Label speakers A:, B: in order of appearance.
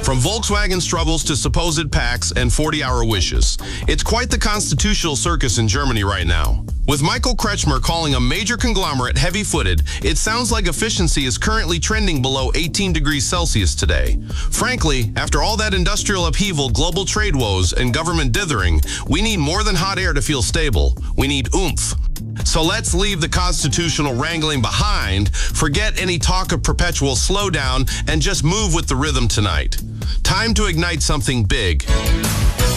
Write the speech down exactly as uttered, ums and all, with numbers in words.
A: From Volkswagen struggles to supposed pacts and forty-hour wishes. It's quite the constitutional circus in Germany right now. With Michael Kretschmer calling a major conglomerate heavy-footed, it sounds like efficiency is currently trending below eighteen degrees Celsius today. Frankly, after all that industrial upheaval, global trade woes, and government dithering, we need more than hot air to feel stable. We need oomph. So let's leave the constitutional wrangling behind, forget any talk of perpetual slowdown, and just move with the rhythm tonight. Time to ignite something big.